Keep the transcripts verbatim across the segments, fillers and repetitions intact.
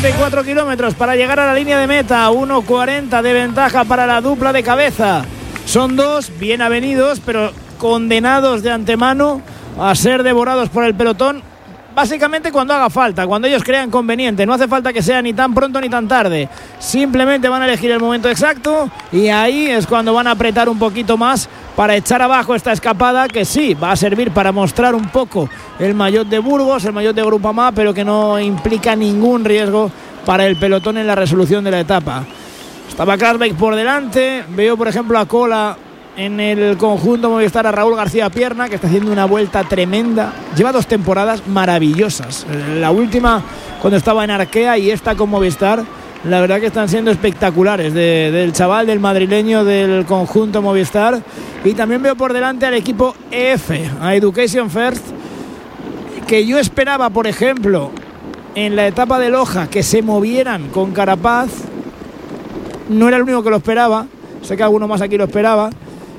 treinta y cuatro kilómetros para llegar a la línea de meta. uno cuarenta de ventaja para la dupla de cabeza. Son dos bien avenidos, pero condenados de antemano a ser devorados por el pelotón, básicamente cuando haga falta, cuando ellos crean conveniente. No hace falta que sea ni tan pronto ni tan tarde, simplemente van a elegir el momento exacto y ahí es cuando van a apretar un poquito más para echar abajo esta escapada, que sí, va a servir para mostrar un poco el maillot de Burgos, el maillot de Groupama, pero que no implica ningún riesgo para el pelotón en la resolución de la etapa. Estaba Krasbeck por delante, veo por ejemplo a cola en el conjunto Movistar a Raúl García Pierna, que está haciendo una vuelta tremenda. Lleva dos temporadas maravillosas, la última cuando estaba en Arkea y esta con Movistar. La verdad que están siendo espectaculares de, del chaval, del madrileño del conjunto Movistar. Y también veo por delante al equipo E F, a Education First, que yo esperaba, por ejemplo, en la etapa de Loja, que se movieran con Carapaz. No era el único que lo esperaba, sé que alguno más aquí lo esperaba.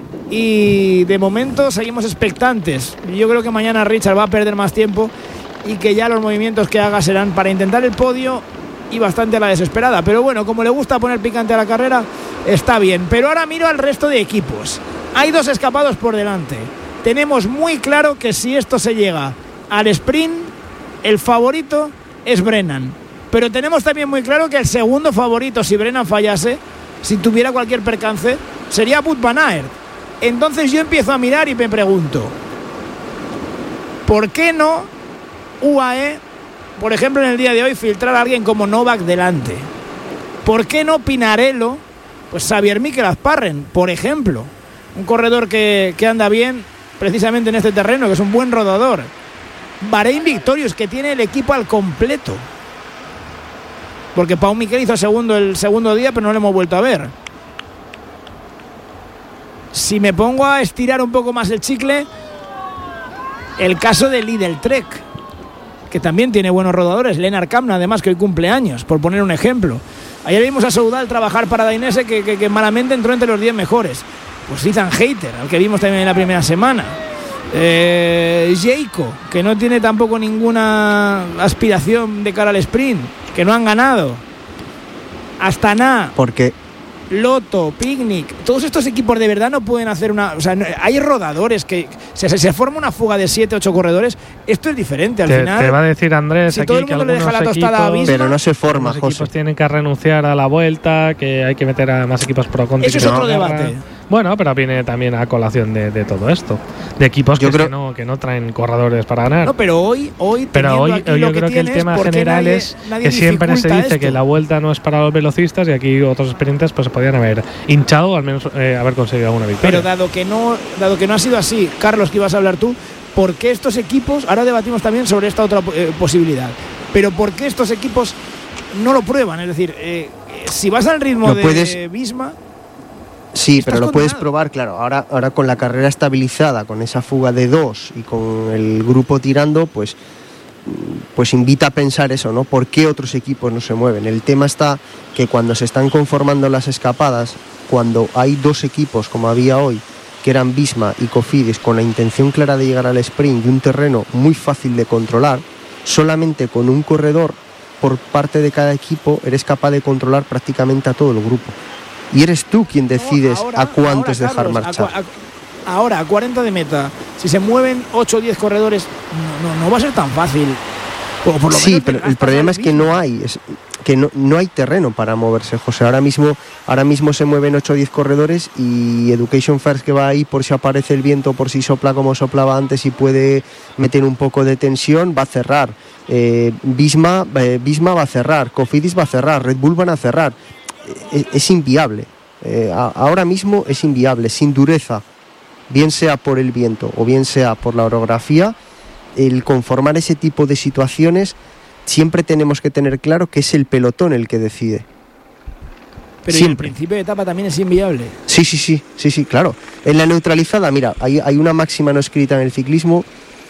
Y de momento seguimos expectantes. Yo creo que mañana Richard va a perder más tiempo y que ya los movimientos que haga serán para intentar el podio y bastante a la desesperada. Pero bueno, como le gusta poner picante a la carrera, está bien. Pero ahora miro al resto de equipos. Hay dos escapados por delante. Tenemos muy claro que si esto se llega al sprint, el favorito es Brennan. Pero tenemos también muy claro que el segundo favorito, si Brennan fallase, si tuviera cualquier percance, sería Wout van Aert. Entonces yo empiezo a mirar y me pregunto, ¿por qué no U A E, por ejemplo, en el día de hoy, filtrar a alguien como Novak delante? ¿Por qué no Pinarello, pues Xavier Mikel Asparren, por ejemplo? Un corredor que, que anda bien precisamente en este terreno, que es un buen rodador. Bahrein Victorious, que tiene el equipo al completo. Porque Pau Miquel hizo segundo el segundo día, pero no lo hemos vuelto a ver. Si me pongo a estirar un poco más el chicle, el caso de Lidl Trek, que también tiene buenos rodadores. Lennart Kamna, además, que hoy cumple años, por poner un ejemplo. Ayer vimos a Soudal trabajar para Dainese, que, que, que malamente entró entre los diez mejores. Pues Ethan Hayter, al que vimos también en la primera semana. Eh, Jayco, que no tiene tampoco ninguna aspiración de cara al sprint, que no han ganado. Astana, porque Lotto, Picnic, todos estos equipos de verdad no pueden hacer una... O sea, no, hay rodadores que... Si se, se forma una fuga de siete ocho corredores, esto es diferente al te, final. Te va a decir Andrés si aquí todo el que mundo le deja la equipos, tostada a Visma, pero no se forma, los José. equipos tienen que renunciar a la vuelta, que hay que meter a más equipos pro contra. Eso es otro debate. Bueno, pero viene también a colación de, de todo esto. De equipos que, creo, que, no, que no traen corredores para ganar. No, pero hoy, hoy pero hoy, aquí hoy lo yo que creo que el tema general nadie, es nadie que siempre se dice esto. que la vuelta no es para los velocistas y aquí otros sprinters pues se podían haber hinchado o al menos eh, haber conseguido alguna victoria. Pero dado que no, dado que no ha sido así, Carlos, que ibas a hablar tú, ¿por qué estos equipos, ahora debatimos también sobre esta otra eh, posibilidad, pero por qué estos equipos no lo prueban? Es decir, eh, si vas al ritmo ¿Lo de puedes? Visma... Sí, pero lo condenado. puedes probar, claro. Ahora, ahora con la carrera estabilizada, con esa fuga de dos y con el grupo tirando, pues, pues invita a pensar eso, ¿no? ¿Por qué otros equipos no se mueven? El tema está que cuando se están conformando las escapadas, cuando hay dos equipos como había hoy, que eran Visma y Cofidis, con la intención clara de llegar al sprint y un terreno muy fácil de controlar, solamente con un corredor por parte de cada equipo eres capaz de controlar prácticamente a todo el grupo. Y eres tú quien decides no, ahora, a cuántos ahora, dejar Carlos, marchar. A, a, ahora, a cuarenta de meta, si se mueven ocho o diez corredores, no, no, no va a ser tan fácil. O por lo sí, menos pero el problema es que no hay, es que no, no hay terreno para moverse, José. Ahora mismo, ahora mismo se mueven ocho o diez corredores y Education First, que va ahí por si aparece el viento, por si sopla como soplaba antes y puede meter un poco de tensión, va a cerrar. Eh, Visma, eh, Visma va a cerrar, Cofidis va a cerrar, Red Bull van a cerrar. Es, es inviable, eh, a, ahora mismo es inviable, sin dureza, bien sea por el viento o bien sea por la orografía, el conformar ese tipo de situaciones, siempre tenemos que tener claro que es el pelotón el que decide. Pero el principio de etapa también es inviable. Sí, sí, sí, sí, sí, claro. En la neutralizada, mira, hay, hay una máxima no escrita en el ciclismo,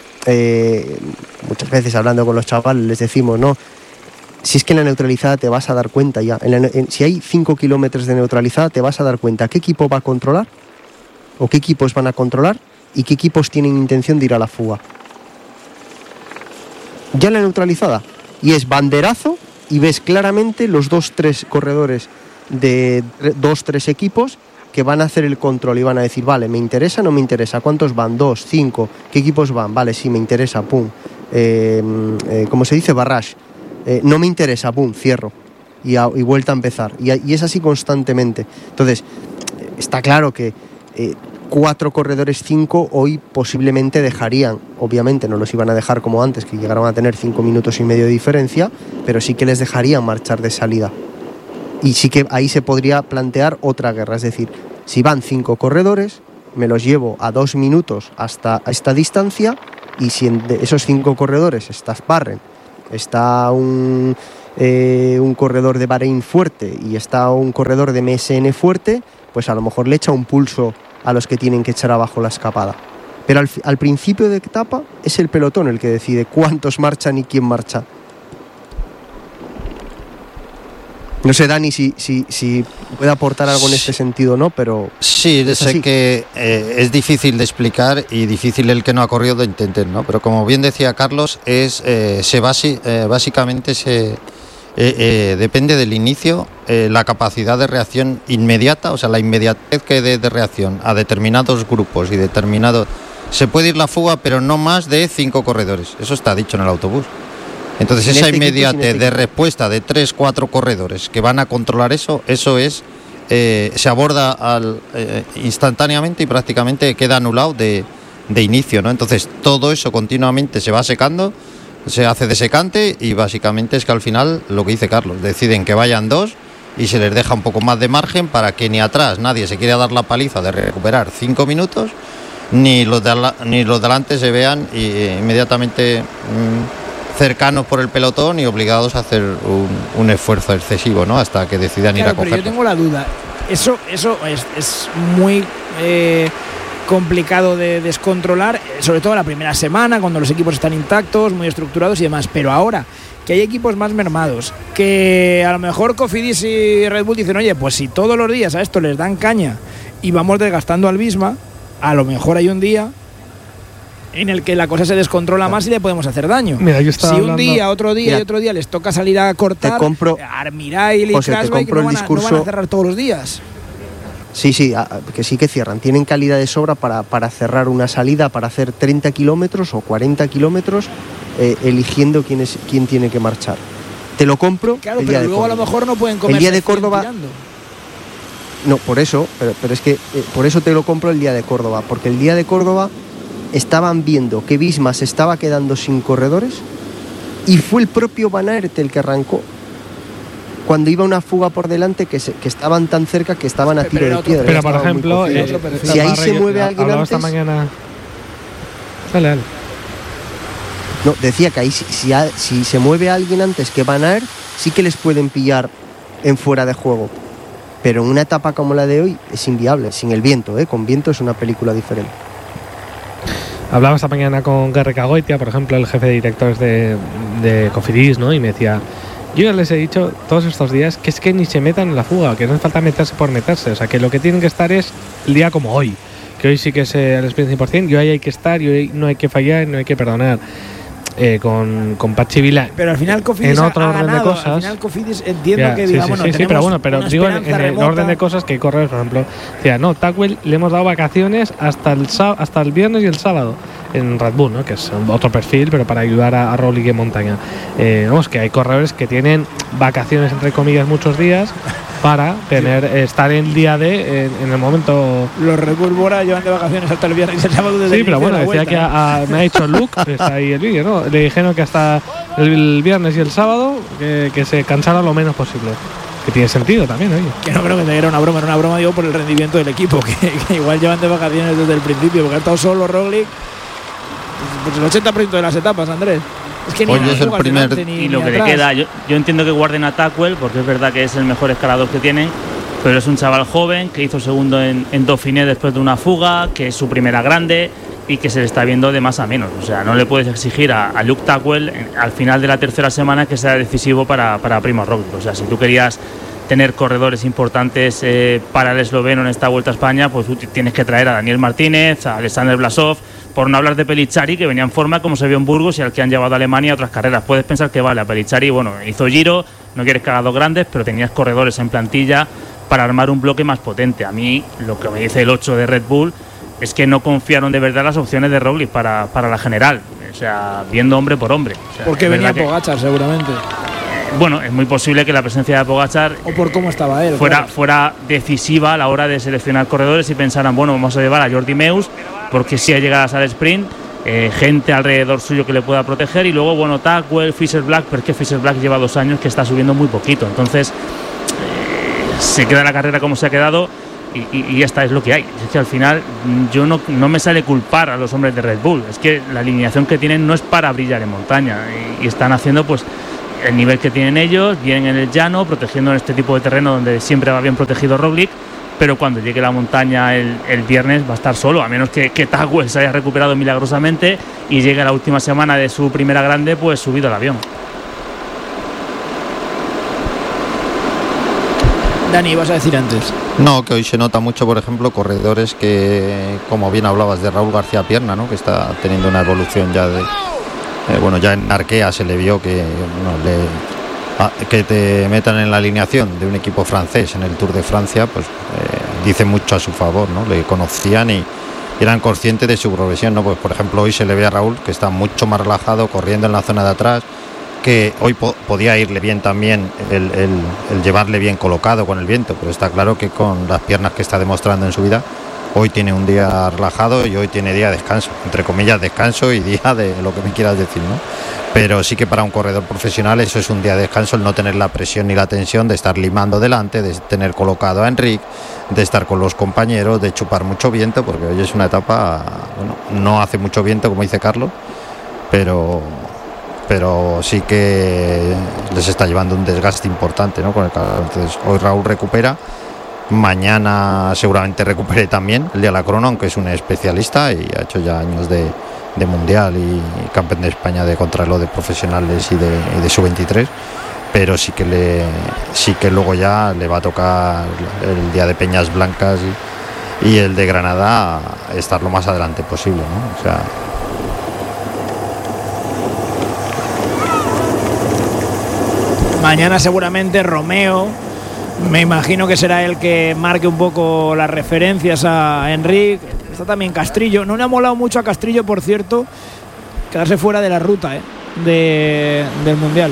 eh, muchas veces hablando con los chavales les decimos, no, si es que en la neutralizada te vas a dar cuenta ya. En la, en, si hay cinco kilómetros de neutralizada, te vas a dar cuenta qué equipo va a controlar, o qué equipos van a controlar, y qué equipos tienen intención de ir a la fuga. Ya en la neutralizada. Y es banderazo y ves claramente los dos, tres corredores de dos, tres equipos que van a hacer el control y van a decir, vale, me interesa, no me interesa, ¿cuántos van? Dos, cinco, ¿qué equipos van? Vale, sí, me interesa, pum. Eh, eh, como se dice, barrage. Eh, no me interesa, pum, cierro. Y, a, y vuelta a empezar. Y, y es así constantemente. Entonces, está claro que eh, cuatro corredores, cinco, hoy posiblemente dejarían, obviamente no los iban a dejar como antes, que llegaron a tener cinco minutos y medio de diferencia, pero sí que les dejarían marchar de salida. Y sí que ahí se podría plantear otra guerra, es decir, si van cinco corredores, me los llevo a dos minutos hasta esta distancia, y si en esos cinco corredores está Sparren, está un, eh, un corredor de Bahrein fuerte y está un corredor de M S N fuerte, pues a lo mejor le echa un pulso a los que tienen que echar abajo la escapada. Pero al, al principio de etapa es el pelotón el que decide cuántos marchan y quién marcha. No sé, Dani, si, si, si puede aportar algo en este sentido o no, pero... Sí, sé así. que eh, es difícil de explicar y difícil el que no ha corrido de entender, ¿no? Pero como bien decía Carlos, es eh, se basi, eh, básicamente se, eh, eh, depende del inicio, eh, la capacidad de reacción inmediata, o sea, la inmediatez que dé de reacción a determinados grupos y determinados... Se puede ir la fuga, pero no más de cinco corredores. Eso está dicho en el autobús. Entonces esa este inmediatez este de respuesta de tres, cuatro corredores que van a controlar eso, eso es eh, se aborda al, eh, instantáneamente y prácticamente queda anulado de, de inicio, ¿no? Entonces todo eso continuamente se va secando, se hace de secante y básicamente es que al final, lo que dice Carlos, deciden que vayan dos y se les deja un poco más de margen para que ni atrás nadie se quiera dar la paliza de recuperar cinco minutos, ni los de, ala, ni los delante se vean y, eh, inmediatamente... Mmm, cercanos por el pelotón y obligados a hacer un, un esfuerzo excesivo, ¿no? Hasta que decidan claro, ir a cogerlo. Pero yo tengo la duda. Eso, eso es, es muy eh, complicado de descontrolar, sobre todo la primera semana, cuando los equipos están intactos, muy estructurados y demás. Pero ahora que hay equipos más mermados, que a lo mejor Cofidis y Red Bull dicen, oye, pues si todos los días a esto les dan caña y vamos desgastando al Visma, a lo mejor hay un día en el que la cosa se descontrola más y le podemos hacer daño. Mira, yo si un hablando... día, otro día Mira, y otro día les toca salir a cortar, te compro, Armirail y Crashbike no, no van a cerrar todos los días. Sí, sí, que sí que cierran. Tienen calidad de sobra para, para cerrar una salida, para hacer treinta kilómetros o cuarenta kilómetros, eh, eligiendo quién, es, quién tiene que marchar. Te lo compro. Claro, el pero día luego de a lo mejor no pueden comer. El día de Córdoba. No, por eso, pero, pero es que eh, por eso te lo compro el día de Córdoba, porque el día de Córdoba estaban viendo que Visma se estaba quedando sin corredores y fue el propio Van Aert el que arrancó cuando iba una fuga por delante que, se, que estaban tan cerca que estaban a tiro pero de piedra. Pero por ejemplo, eh, si ahí se mueve alguien antes... esta mañana... Dale, dale. No, decía que ahí si, si, si se mueve alguien antes que Van Aert, sí que les pueden pillar en fuera de juego. Pero en una etapa como la de hoy es inviable, sin el viento, ¿eh? Con viento es una película diferente. Hablaba esta mañana con Gary Cagoitia, por ejemplo, el jefe de directores de, de Cofidis, ¿no? Y me decía, yo ya les he dicho todos estos días que es que ni se metan en la fuga, que no hace falta meterse por meterse, o sea, que lo que tienen que estar es el día como hoy, que hoy sí que es el sprint cien por ciento, y hoy hay que estar, y hoy no hay que fallar, y no hay que perdonar. Eh, con, con Patxi Vila pero al final Cofidis en otro ha orden ganado, de cosas. Al final Cofidis entiendo yeah, que sí, digamos sí, sí, no, sí, pero bueno, pero digo en, en el orden de cosas que hay corredores, por ejemplo, decía, no, Tackwell le hemos dado vacaciones hasta el hasta el viernes y el sábado en Red Bull, ¿no? Que es otro perfil, pero para ayudar a, a Roglic en montaña. Eh, vamos, que hay corredores que tienen vacaciones entre comillas muchos días para tener sí. estar el día de en, en el momento. Los Red Bull Bora llevan de vacaciones hasta el viernes y el sábado desde sí, pero bueno, decía vuelta, que a, a, me ha dicho Luke, está ahí el vídeo, ¿no? Le dijeron que hasta el viernes y el sábado que, que se cansara lo menos posible. Que tiene sentido también, oye. Que no creo que era una broma, era una broma, digo, por el rendimiento del equipo, que, que igual llevan de vacaciones desde el principio, porque ha estado solo Roglic. Pues el ochenta por ciento de las etapas, Andrés. Es que ni Hoy es el primer ni, y lo ni que atrás. le queda, yo, yo entiendo que guarden a Tackwell porque es verdad que es el mejor escalador que tienen, pero es un chaval joven que hizo segundo en, en Dauphiné después de una fuga, que es su primera grande y que se le está viendo de más a menos. O sea, no le puedes exigir a, a Luke Tackwell en, al final de la tercera semana que sea decisivo para, para Primož Roglic. O sea, si tú querías tener corredores importantes eh, para el esloveno en esta Vuelta a España, pues tú tienes que traer a Daniel Martínez, a Alexander Blasov, Por no hablar de Pellizzari, que venía en forma como se vio en Burgos y al que han llevado a Alemania a otras carreras. Puedes pensar que vale, a Pellizzari, bueno, hizo Giro, no quieres que haga dos grandes, pero tenías corredores en plantilla para armar un bloque más potente. A mí, lo que me dice el ocho de Red Bull es que no confiaron de verdad las opciones de Roglic para, para la general. O sea, viendo hombre por hombre. O sea, porque venía Pogačar, seguramente. Bueno, es muy posible que la presencia de Pogačar o por cómo estaba él fuera, claro. fuera decisiva a la hora de seleccionar corredores y pensaran, bueno, vamos a llevar a Jordi Meus porque si hay llegadas al sprint, eh, gente alrededor suyo que le pueda proteger, y luego, bueno, Tackwell, Fisher Black, pero es que Fisher Black lleva dos años que está subiendo muy poquito, entonces eh, se queda la carrera como se ha quedado y, y, y esta es lo que hay. Es que al final yo no, no me sale culpar a los hombres de Red Bull, es que la alineación que tienen no es para brillar en montaña y, y están haciendo pues el nivel que tienen ellos, vienen en el llano, protegiendo en este tipo de terreno donde siempre va bien protegido Roglic, pero cuando llegue la montaña el, el viernes va a estar solo, a menos que, que Tackwell se haya recuperado milagrosamente y llegue a la última semana de su primera grande pues subido al avión. Dani, vas a decir antes. No, que hoy se nota mucho, por ejemplo, corredores que, como bien hablabas de Raúl García Pierna, ¿no?, que está teniendo una evolución ya de... Eh, bueno, ya en Arkea se le vio que, bueno, le, a, que te metan en la alineación de un equipo francés en el Tour de Francia, pues eh, dice mucho a su favor, ¿no? Le conocían y, y eran conscientes de su progresión, ¿no? Pues por ejemplo hoy se le ve a Raúl que está mucho más relajado, corriendo en la zona de atrás, que hoy po- podía irle bien también el, el, el llevarle bien colocado con el viento, pero está claro que con las piernas que está demostrando en su vida, hoy tiene un día relajado y hoy tiene día de descanso, entre comillas descanso y día de lo que me quieras decir, ¿no? Pero sí que para un corredor profesional eso es un día de descanso, el no tener la presión ni la tensión de estar limando delante, de tener colocado a Enric, de estar con los compañeros, de chupar mucho viento, porque hoy es una etapa, bueno, no hace mucho viento como dice Carlos, pero, pero sí que les está llevando un desgaste importante, ¿no?, con el calor. Entonces hoy Raúl recupera. Mañana seguramente recupere también el día de la crono, aunque es un especialista y ha hecho ya años de, de mundial y campeón de España de contrarreloj de profesionales y de, y de sub veintitrés, pero sí que le sí que luego ya le va a tocar el día de Peñas Blancas y, y el de Granada estar lo más adelante posible, ¿no? O sea, mañana seguramente Romeo, me imagino que será el que marque un poco las referencias a Enric. Está también Castrillo. No le ha molado mucho a Castrillo, por cierto, quedarse fuera de la ruta, ¿eh?, de, del Mundial.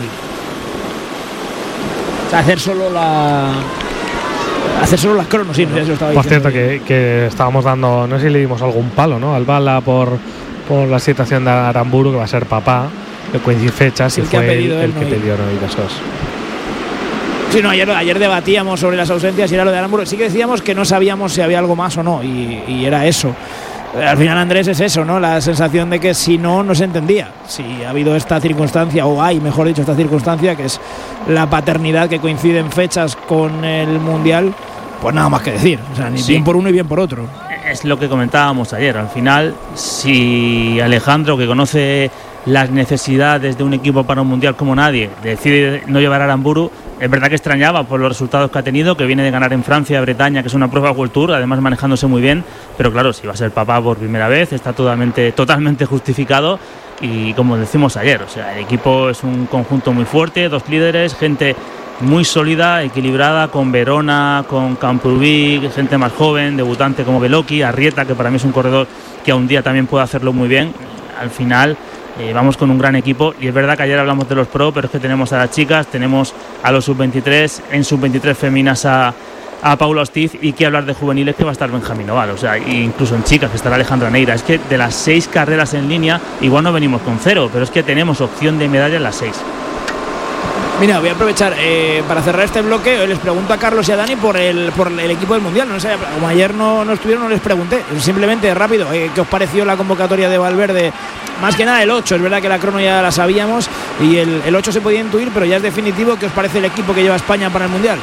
O sea, hacer solo la... Hacer solo las cronos, sí, no sé si lo estaba Por diciendo. cierto, que, que estábamos dando, no sé si le dimos algún palo, ¿no?, al Bala por, por la situación de Aramburu, que va a ser papá, que coincide fechas, y el que fue ha pedido el, él el que no ir. pidió no ir, eso es. Sí, no, ayer, ayer debatíamos sobre las ausencias y era lo de Aramburu. Sí que decíamos que no sabíamos si había algo más o no, y, y era eso. Al final, Andrés, es eso, ¿no? La sensación de que si no, no se entendía. Si ha habido esta circunstancia, o hay, mejor dicho, esta circunstancia, que es la paternidad, que coincide en fechas con el Mundial, pues nada más que decir. O sea, ni Sí. bien por uno y bien por otro. Es lo que comentábamos ayer. Al final, si Alejandro, que conoce las necesidades de un equipo para un mundial como nadie, decide no llevar a Aramburu, es verdad que extrañaba por los resultados que ha tenido, que viene de ganar en Francia, Bretaña, que es una prueba World Tour, además manejándose muy bien, pero claro, si va a ser papá por primera vez, está totalmente, totalmente justificado. Y como decimos ayer, o sea, el equipo es un conjunto muy fuerte, dos líderes, gente muy sólida, equilibrada, con Verona, con Camprubí, gente más joven, debutante como Beloki, Arrieta, que para mí es un corredor que a un día también puede hacerlo muy bien. Al final eh, vamos con un gran equipo, y es verdad que ayer hablamos de los pro, pero es que tenemos a las chicas, tenemos a los sub veintitrés, en sub veintitrés féminas a, a Paula Ostiz, y que hablar de juveniles, que va a estar Benjamín Oval, o sea, incluso en chicas que estará Alejandra Neira. Es que de las seis carreras en línea, igual no venimos con cero, pero es que tenemos opción de medalla en las seis. Mira, voy a aprovechar eh, para cerrar este bloque. Les pregunto a Carlos y a Dani por el por el equipo del Mundial. No sé, como ayer no, no estuvieron, no les pregunté. Simplemente rápido, eh, ¿qué os pareció la convocatoria de Valverde? Más que nada el ocho, es verdad que la crono ya la sabíamos y el, el ocho se podía intuir, pero ya es definitivo. ¿Qué os parece el equipo que lleva España para el Mundial?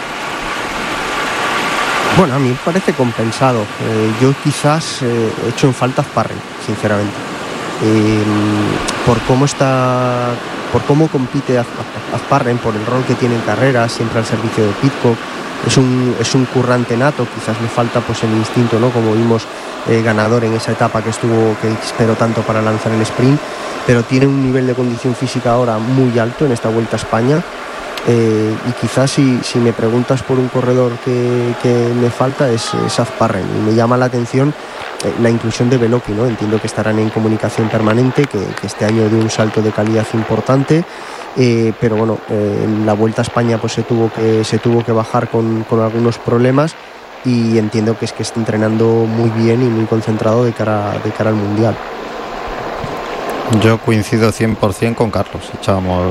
Bueno, a mí me parece compensado. Eh, yo quizás eh, he hecho en falta a Azparren, sinceramente. Eh, por cómo está, por cómo compite Azparren, por el rol que tiene en carrera, siempre al servicio de Pidcock. Es un, es un currante nato, quizás le falta pues el instinto, ¿no?, como vimos eh, ganador en esa etapa que estuvo, que esperó tanto para lanzar el sprint, pero tiene un nivel de condición física ahora muy alto en esta Vuelta a España. Eh, y quizás si, si me preguntas por un corredor que, que me falta es, es Azparren, y me llama la atención eh, la inclusión de Beloki, ¿no? Entiendo que estarán en comunicación permanente, que, que este año dio un salto de calidad importante, eh, pero bueno, eh, en la Vuelta a España pues se tuvo que, se tuvo que bajar con, con algunos problemas, y entiendo que es que está entrenando muy bien y muy concentrado de cara, de cara al Mundial. Yo coincido cien por ciento con Carlos, echábamos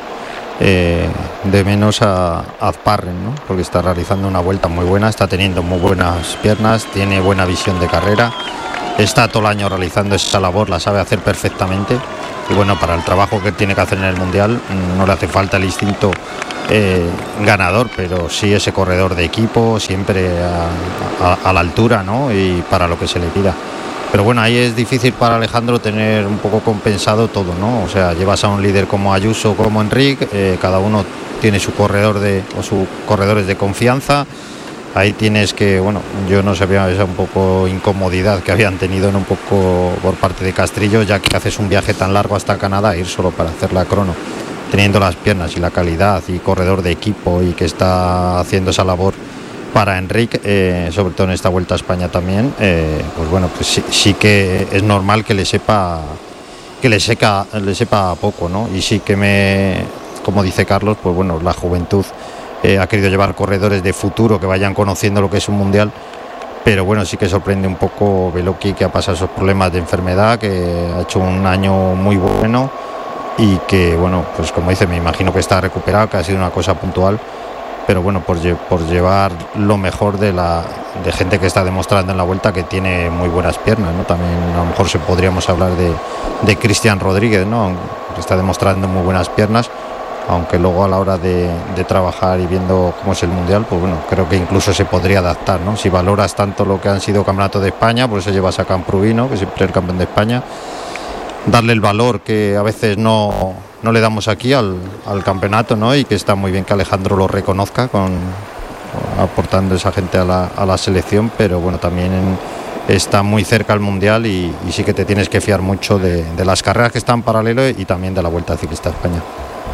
Eh, de menos a Azparren, ¿no? Porque está realizando una vuelta muy buena, está teniendo muy buenas piernas, tiene buena visión de carrera, está todo el año realizando esa labor, la sabe hacer perfectamente, y bueno, para el trabajo que tiene que hacer en el Mundial no le hace falta el instinto eh, ganador, pero sí ese corredor de equipo, siempre a, a, a la altura, ¿no? Y para lo que se le pida. Pero bueno, ahí es difícil para Alejandro tener un poco compensado todo, ¿no? O sea, llevas a un líder como Ayuso, como Enric, eh, cada uno tiene su corredor de, o sus corredores de confianza. Ahí tienes que, bueno, yo no sabía esa un poco incomodidad que habían tenido en un poco por parte de Castrillo, ya que haces un viaje tan largo hasta Canadá, ir solo para hacer la crono, teniendo las piernas y la calidad y corredor de equipo, y que está haciendo esa labor para Enric, eh, sobre todo en esta Vuelta a España también, eh, pues bueno, pues sí, sí que es normal que le sepa que le seca le sepa poco, ¿no? Y sí que me, como dice Carlos, pues bueno, la juventud eh, ha querido llevar corredores de futuro que vayan conociendo lo que es un Mundial, pero bueno, sí que sorprende un poco Beloki, que ha pasado esos problemas de enfermedad, que ha hecho un año muy bueno, y que bueno, pues como dice, me imagino que está recuperado, que ha sido una cosa puntual, pero bueno, por, por llevar lo mejor de la de gente que está demostrando en la Vuelta que tiene muy buenas piernas, ¿no? También a lo mejor se podríamos hablar de, de Cristian Rodríguez, ¿no? Que está demostrando muy buenas piernas, aunque luego a la hora de, de trabajar y viendo cómo es el Mundial, pues bueno, creo que incluso se podría adaptar, ¿no? Si valoras tanto lo que han sido campeonatos de España, por eso llevas a Camprubino, que siempre es el campeón de España, darle el valor que a veces no, no le damos aquí al, al campeonato, ¿no? Y que está muy bien que Alejandro lo reconozca, con, aportando esa gente a la, a la selección, pero bueno, también en, está muy cerca al Mundial, y, y sí que te tienes que fiar mucho de, de las carreras que están en paralelo, y también de la Vuelta Ciclista a España.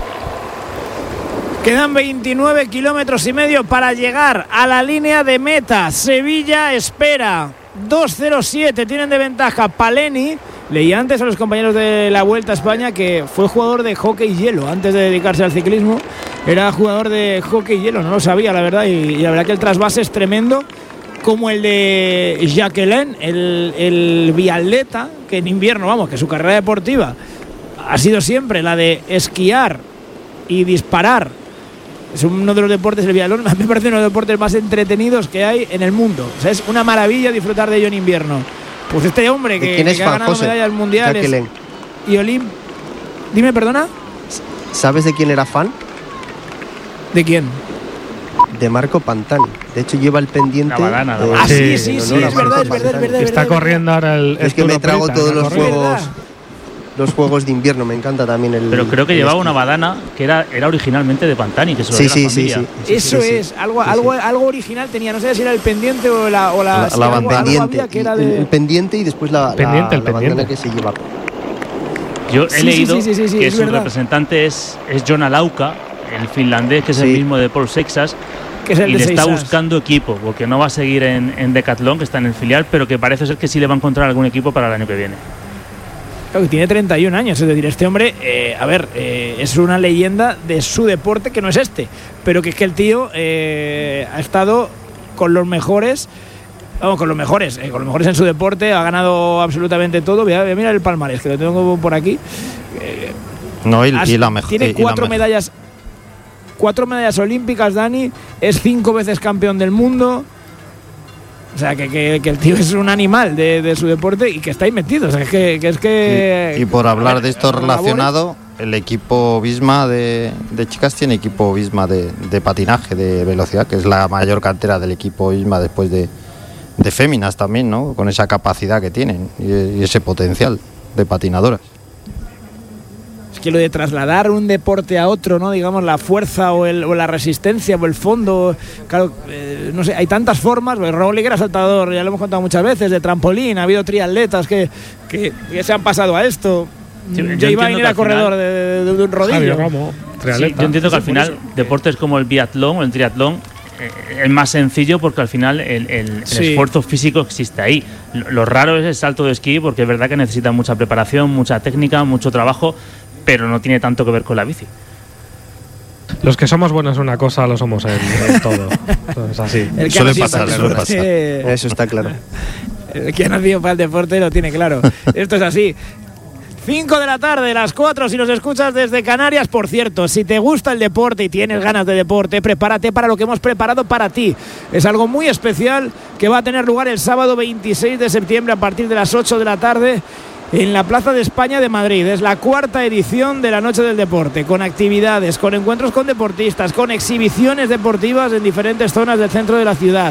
Quedan veintinueve kilómetros y medio para llegar a la línea de meta. Sevilla espera dos cero siete, tienen de ventaja Paleni. Leí antes a los compañeros de la Vuelta a España que fue jugador de hockey hielo antes de dedicarse al ciclismo. Era jugador de hockey hielo, no lo sabía, la verdad, y, y la verdad que el trasvase es tremendo, como el de Jacquelin, el, el biatleta, que en invierno, vamos, que su carrera deportiva ha sido siempre la de esquiar y disparar. Es uno de los deportes, el biatlón, me parece uno de los deportes más entretenidos que hay en el mundo. O sea, es una maravilla disfrutar de ello en invierno. Pues este hombre que, que ha ganado José? medallas mundiales Jacquelin. y Olim... Dime, perdona. ¿Sabes de quién era fan? ¿De quién? De Marco Pantani. De hecho, lleva el pendiente. La badana, la badana. Ah, sí, sí, sí, es verdad, es verdad, es verdad. Está corriendo ahora el. Es que me trago todos los juegos. Los juegos de invierno, me encanta también el. Pero creo que llevaba esquí. Una badana que era, era originalmente de Pantani, que se lo sí, dio sí, la familia. Sí, sí, Eso sí, sí, es, sí, algo, sí, algo, sí. algo original tenía, no sé si era el pendiente o la. O la, la, si la algo, pendiente, algo que era de... el, el pendiente y después la, pendiente, la, el la pendiente. bandana que se lleva. Yo he sí, leído sí, sí, sí, sí, que es su verdad. representante es, es Jonna Lauka, el finlandés, que es sí. el mismo de Paul Seixas. Que es el y de le está Seixas. buscando equipo, porque no va a seguir en, en Decathlon, que está en el filial, pero que parece ser que sí le va a encontrar algún equipo para el año que viene. Claro, que tiene treinta y un años, es decir, este hombre, eh, a ver, eh, es una leyenda de su deporte, que no es este, pero que es que el tío eh, ha estado con los mejores, vamos, con los mejores, eh, con los mejores en su deporte, ha ganado absolutamente todo. Voy a, voy a mirar el palmarés, que lo tengo por aquí. Eh, no, y, has, y la mejor. Tiene cuatro y la medallas, cuatro medallas olímpicas, Dani, es cinco veces campeón del mundo. O sea, que, que, que el tío es un animal de, de su deporte y que está ahí metido. O sea, que, que es que... Y, y por hablar ver, de esto relacionado, labores. el equipo Visma de, de chicas tiene equipo Visma de, de patinaje, de velocidad, que es la mayor cantera del equipo Visma después de, de féminas también, ¿no? Con esa capacidad que tienen y, y ese potencial de patinadoras. Es que lo de trasladar un deporte a otro, ¿no? Digamos, la fuerza o, el, o la resistencia o el fondo, claro, eh, no sé, hay tantas formas. Pues Roglic era saltador, ya lo hemos contado muchas veces, de trampolín, ha habido triatletas que, que, que se han pasado a esto. Sí, Jay Vine era corredor de, de, de un rodillo. Javier Ramos, sí, yo entiendo que al final deportes como el biatlón o el triatlón eh, es más sencillo porque al final el, el, el Sí. esfuerzo físico existe ahí. Lo, lo raro es el salto de esquí porque es verdad que necesita mucha preparación, mucha técnica, mucho trabajo, pero no tiene tanto que ver con la bici. Los que somos buenos en una cosa lo somos en, en todo. Eso es así. El que Suele ha nacido pasar, para el suele deporte, pasar. eh, Eso está claro. El que ha nacido para el deporte lo tiene claro. Esto es así. cinco de la tarde, las cuatro si nos escuchas desde Canarias. Por cierto, si te gusta el deporte y tienes ganas de deporte, prepárate para lo que hemos preparado para ti. Es algo muy especial que va a tener lugar el sábado veintiséis de septiembre a partir de las ocho de la tarde en la Plaza de España de Madrid. Es la cuarta edición de la Noche del Deporte, con actividades, con encuentros con deportistas, con exhibiciones deportivas en diferentes zonas del centro de la ciudad.